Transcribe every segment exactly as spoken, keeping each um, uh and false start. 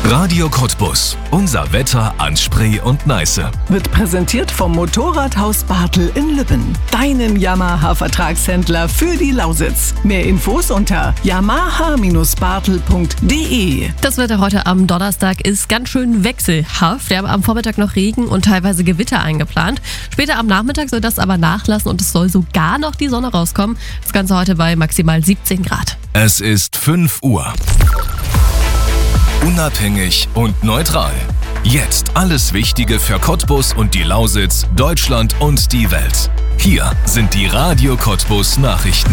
Radio Cottbus. Unser Wetter an Spree und Neiße. Wird präsentiert vom Motorradhaus Bartel in Lübben. Deinem Yamaha-Vertragshändler für die Lausitz. Mehr Infos unter yamaha Bindestrich bartel punkt de. Das Wetter heute am Donnerstag ist ganz schön wechselhaft. Wir haben am Vormittag noch Regen und teilweise Gewitter eingeplant. Später am Nachmittag soll das aber nachlassen und es soll sogar noch die Sonne rauskommen. Das Ganze heute bei maximal siebzehn Grad. Es ist fünf Uhr. Unabhängig und neutral. Jetzt alles Wichtige für Cottbus und die Lausitz, Deutschland und die Welt. Hier sind die Radio Cottbus Nachrichten.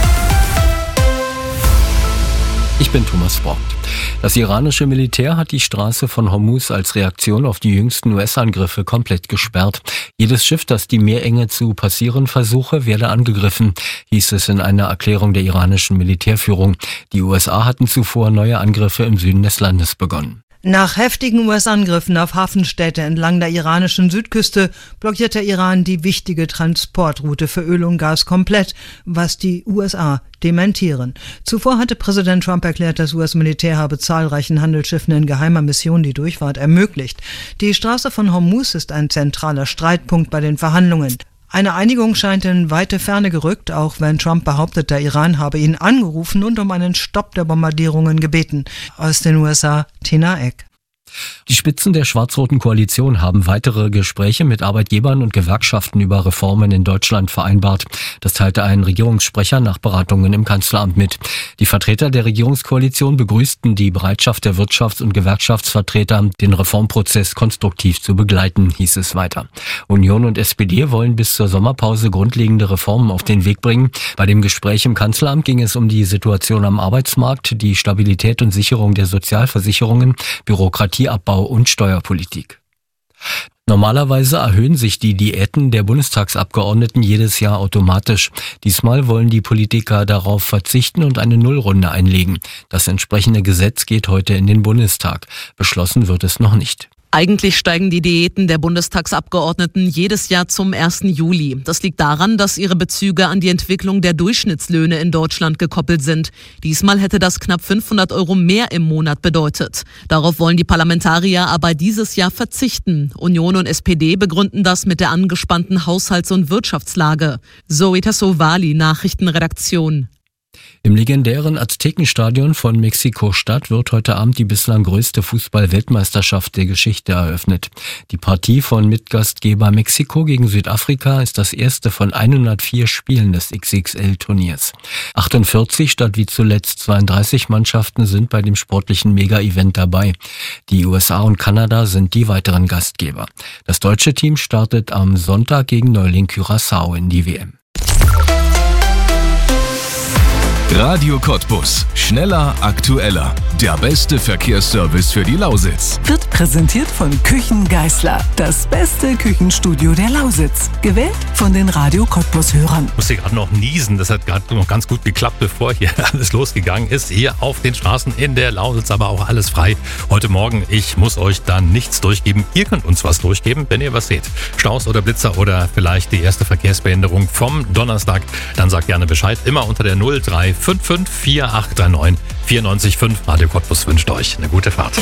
Ich bin Thomas Brockt. Das iranische Militär hat die Straße von Hormuz als Reaktion auf die jüngsten U S-Angriffe komplett gesperrt. Jedes Schiff, das die Meerenge zu passieren versuche, werde angegriffen, hieß es in einer Erklärung der iranischen Militärführung. Die U S A hatten zuvor neue Angriffe im Süden des Landes begonnen. Nach heftigen U S-Angriffen auf Hafenstädte entlang der iranischen Südküste blockiert der Iran die wichtige Transportroute für Öl und Gas komplett, was die U S A dementieren. Zuvor hatte Präsident Trump erklärt, das U S-Militär habe zahlreichen Handelsschiffen in geheimer Mission die Durchfahrt ermöglicht. Die Straße von Hormuz ist ein zentraler Streitpunkt bei den Verhandlungen. Eine Einigung scheint in weite Ferne gerückt, auch wenn Trump behauptet, der Iran habe ihn angerufen und um einen Stopp der Bombardierungen gebeten. Aus den U S A, Tina Eck. Die Spitzen der schwarz-roten Koalition haben weitere Gespräche mit Arbeitgebern und Gewerkschaften über Reformen in Deutschland vereinbart. Das teilte ein Regierungssprecher nach Beratungen im Kanzleramt mit. Die Vertreter der Regierungskoalition begrüßten die Bereitschaft der Wirtschafts- und Gewerkschaftsvertreter, den Reformprozess konstruktiv zu begleiten, hieß es weiter. Union und S P D wollen bis zur Sommerpause grundlegende Reformen auf den Weg bringen. Bei dem Gespräch im Kanzleramt ging es um die Situation am Arbeitsmarkt, die Stabilität und Sicherung der Sozialversicherungen, Bürokratie, Abbau und Steuerpolitik. Normalerweise erhöhen sich die Diäten der Bundestagsabgeordneten jedes Jahr automatisch. Diesmal wollen die Politiker darauf verzichten und eine Nullrunde einlegen. Das entsprechende Gesetz geht heute in den Bundestag. Beschlossen wird es noch nicht. Eigentlich steigen die Diäten der Bundestagsabgeordneten jedes Jahr zum ersten Juli. Das liegt daran, dass ihre Bezüge an die Entwicklung der Durchschnittslöhne in Deutschland gekoppelt sind. Diesmal hätte das knapp fünfhundert Euro mehr im Monat bedeutet. Darauf wollen die Parlamentarier aber dieses Jahr verzichten. Union und S P D begründen das mit der angespannten Haushalts- und Wirtschaftslage. Zoe Tassovali, Nachrichtenredaktion. Im legendären Aztekenstadion von Mexiko-Stadt wird heute Abend die bislang größte Fußball-Weltmeisterschaft der Geschichte eröffnet. Die Partie von Mitgastgeber Mexiko gegen Südafrika ist das erste von hundertvier Spielen des X X L-Turniers. achtundvierzig statt wie zuletzt zweiunddreißig Mannschaften sind bei dem sportlichen Mega-Event dabei. Die U S A und Kanada sind die weiteren Gastgeber. Das deutsche Team startet am Sonntag gegen Neuling Curaçao in die W M. Radio Cottbus. Schneller, aktueller. Der beste Verkehrsservice für die Lausitz. Wird präsentiert von Küchen Geißler. Das beste Küchenstudio der Lausitz. Gewählt von den Radio Cottbus-Hörern. Ich musste gerade noch niesen. Das hat gerade noch ganz gut geklappt, bevor hier alles losgegangen ist. Hier auf den Straßen in der Lausitz, aber auch alles frei. Heute Morgen, ich muss euch da nichts durchgeben. Ihr könnt uns was durchgeben, wenn ihr was seht. Staus oder Blitzer oder vielleicht die erste Verkehrsbehinderung vom Donnerstag. Dann sagt gerne Bescheid. Immer unter der null drei fünf fünf vier acht drei neun vier neun fünf. Radio Cottbus wünscht euch eine gute Fahrt.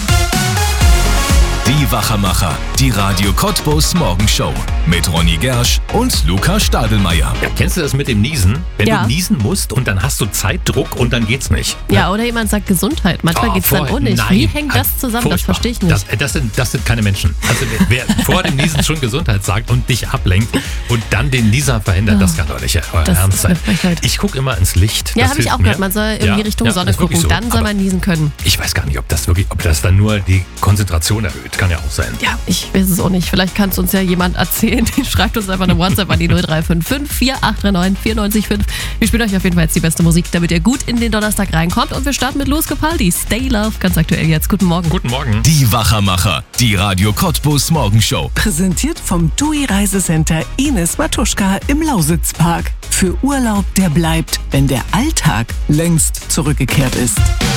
Die Wachermacher, die Radio Cottbus Morgenshow mit Ronny Gersch und Luca Stadelmeier. Ja, kennst du das mit dem Niesen? Wenn Ja. du niesen musst und dann hast du Zeitdruck und dann geht's nicht. Ja, oder jemand sagt Gesundheit. Manchmal Oh, geht's dann vorher- auch nicht. Nein, Wie hängt das zusammen? Das furchtbar. verstehe ich nicht. Das, das, sind, das sind keine Menschen. Also wer vor dem Niesen schon Gesundheit sagt und dich ablenkt und dann den Nieser verhindert, das kann doch nicht euer Das Ernst ist eine sein. Frechheit. Ich gucke immer ins Licht. Ja, Das habe ich hilft auch gehört. mir. Man soll irgendwie Ja, Richtung ja, Sonne ist wirklich gucken. so. Dann soll Aber man niesen können. ich weiß gar nicht, ob das wirklich, ob das dann nur die Konzentration erhöht. Kann ja auch sein. Ja, ich weiß es auch nicht. Vielleicht kann es uns ja jemand erzählen. Schreibt uns einfach eine WhatsApp an die null drei fünf fünf vier acht drei neun vier neun fünf. Wir spielen euch auf jeden Fall jetzt die beste Musik, damit ihr gut in den Donnerstag reinkommt. Und wir starten mit Louis Capaldi. Stay Love, ganz aktuell jetzt. Guten Morgen. Guten Morgen. Die Wachermacher, die Radio Cottbus Morgenshow. Präsentiert vom T U I Reisecenter Ines Matuschka im Lausitzpark. Für Urlaub, der bleibt, wenn der Alltag längst zurückgekehrt ist.